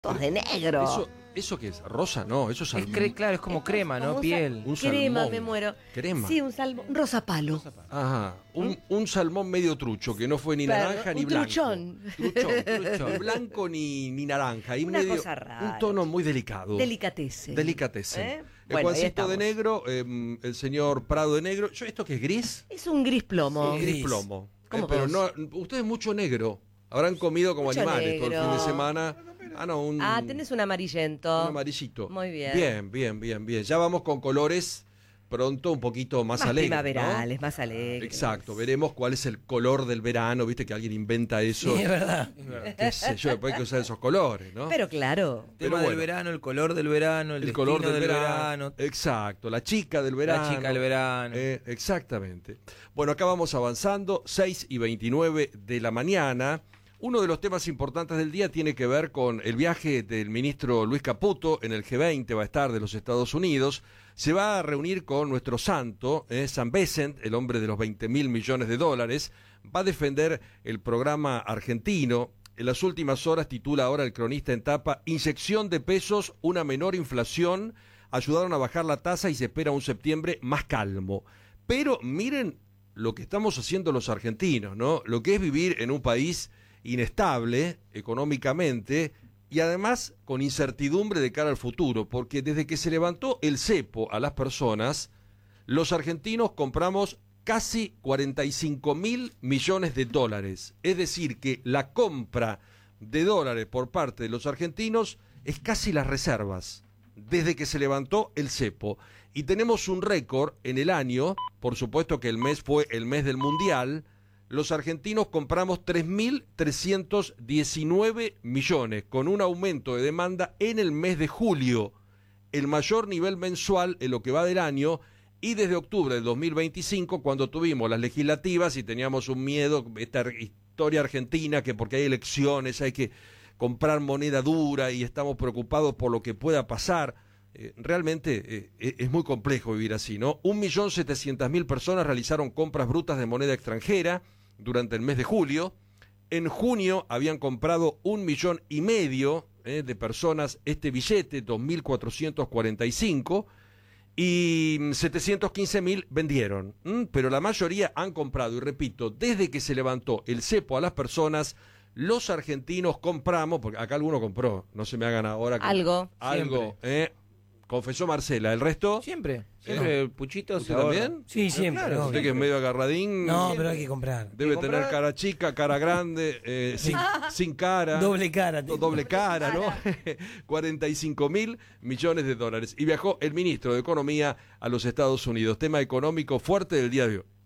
Todos de negro. ¿Eso qué es? ¿Rosa? No, eso es salmón. Claro, es como crema, ¿no? Piel. Un crema, salmón. me muero. Crema. Sí, un salmón. Un rosa palo. Ajá. Un salmón medio trucho, que no fue ni naranja ni blanco. Truchón. Truchón. Ni blanco ni naranja. Y Una medio, cosa rara. un tono muy delicado. Delicatessen. El Bueno, ahí Juancito de estamos. negro, el señor Prado de negro. ¿Esto qué es gris? Es un gris plomo. Gris plomo. ¿Cómo Pero vos? no, ustedes mucho negro. Habrán comido como Mucho animales todo el negro. fin de semana. Tenés un amarillento. Un amarillito. Muy bien. Bien. Ya vamos con colores pronto un poquito más alegres, primaverales, ¿no? más alegres. Exacto, veremos cuál es el color del verano, viste que alguien inventa eso. Sí, es verdad. Qué sé yo, después hay que usar esos colores, ¿no? Pero claro. El Pero tema del bueno. verano, el color del verano, el color destino del verano. Exacto, la chica del verano. La chica del verano. Exactamente. Bueno, acá vamos avanzando, 6:29 de la mañana. Uno de los temas importantes del día tiene que ver con el viaje del ministro Luis Caputo en el G20, va a estar de los Estados Unidos. Se va a reunir con nuestro santo, San Vicent, el hombre de los 20.000 millones de dólares. Va a defender el programa argentino. En las últimas horas titula ahora el cronista en tapa: inyección de pesos, una menor inflación, ayudaron a bajar la tasa y se espera un septiembre más calmo. Pero miren lo que estamos haciendo los argentinos, ¿no? Lo que es vivir en un país inestable económicamente y además con incertidumbre de cara al futuro, porque desde que se levantó el cepo a las personas, los argentinos compramos casi 45.000 millones de dólares. Es decir, que la compra de dólares por parte de los argentinos es casi las reservas, desde que se levantó el cepo. Y tenemos un récord en el año, por supuesto que el mes fue el mes del Mundial. Los argentinos compramos 3.319 millones, con un aumento de demanda en el mes de julio, el mayor nivel mensual en lo que va del año, y desde octubre del 2025, cuando tuvimos las legislativas y teníamos un miedo, esta historia argentina, que porque hay elecciones hay que comprar moneda dura y estamos preocupados por lo que pueda pasar. Realmente es muy complejo vivir así, ¿no? 1.700.000 personas realizaron compras brutas de moneda extranjera durante el mes de julio. En junio habían comprado 1,5 millones de personas este billete, 2.445, y 715.000 vendieron. Pero la mayoría han comprado, y repito, desde que se levantó el cepo a las personas, los argentinos compramos, porque acá alguno compró, no se me hagan ahora. Algo. Confesó Marcela, ¿el resto? Siempre, Puchito. ¿Usted también? Sí, siempre. Claro, Usted que es medio agarradín. No, pero hay que comprar. Debe ¿Hay que tener comprar? cara chica, cara grande, sin cara. Doble cara. Doble cara, ¿no? 45.000 millones de dólares. Y viajó el ministro de Economía a los Estados Unidos. Tema económico fuerte del día de hoy.